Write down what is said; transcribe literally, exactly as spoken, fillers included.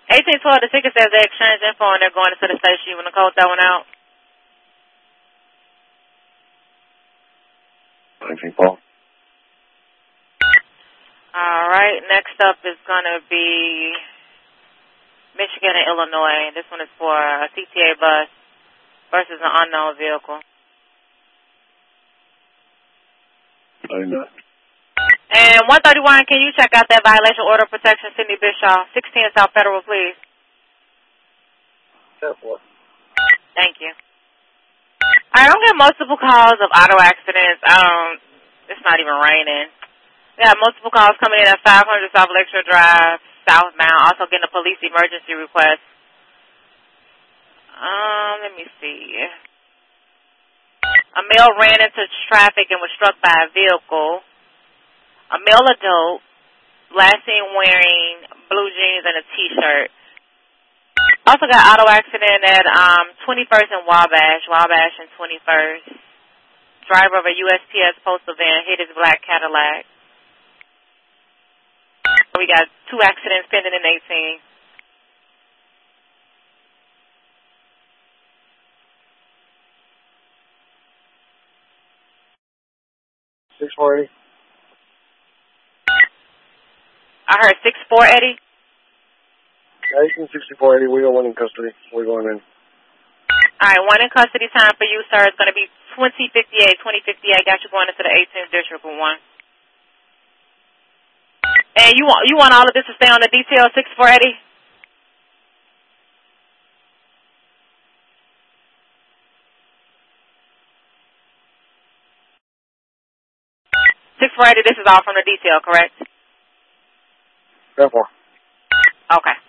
eighteen twelve, the ticket says they exchange info and they're going into the station. You want to code that one out? nineteen twelve. All right. Next up is going to be Michigan and Illinois. This one is for a C T A bus versus an unknown vehicle. ninety-nine. And one thirty-one, can you check out that violation order of protection, Sidney Bischoff, sixteen South Federal, please? ten four. Thank you. I don't get multiple calls of auto accidents. Um, it's not even raining. We have multiple calls coming in at five hundred South Lakeshore Drive, southbound. Also getting a police emergency request. Um, let me see. A male ran into traffic and was struck by a vehicle. A male adult, last seen wearing blue jeans and a T-shirt. Also got auto accident at um, twenty-first and Wabash, Wabash and twenty-first. Driver of a U S P S postal van hit his black Cadillac. We got two accidents pending in eighteen. six four eighty. I heard six four, Eddie. eighteen sixty-four eighty. We got one in custody. We're going in. All right, one in custody time for you, sir. It's going to be twenty fifty-eight. twenty fifty-eight. Got you going into the eighteenth District for one. And you want you want all of this to stay on the detail, six four eighty? six four eighty, this is all from the detail, correct? ten four. Okay.